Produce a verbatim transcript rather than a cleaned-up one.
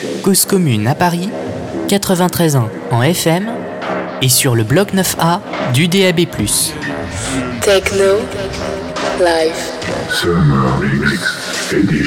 Cause commune à Paris, quatre-vingt-treize ans en F M et sur le bloc neuf A du D A B plus. Techno Live. Summer Mix Edition.